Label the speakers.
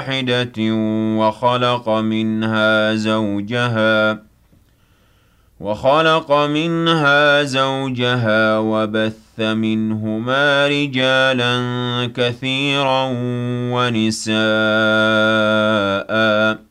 Speaker 1: واحدة وخلق منها زوجها وبث منهما رجالا كثيرا ونساء